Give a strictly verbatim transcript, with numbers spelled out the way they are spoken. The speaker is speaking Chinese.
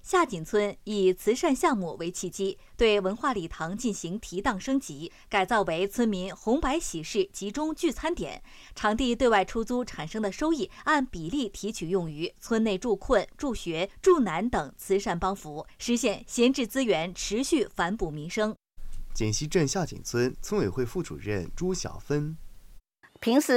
夏锦村以慈善项目为契机，对文化礼堂进行提档升级，改造为村民红白喜事集中聚餐点。场地对外出租产生的收益按比例提取用于村内助困、助学、助难等慈善帮扶，实现闲置资源持续反哺民生。 简溪镇夏锦村村委会副主任朱小芬。 平时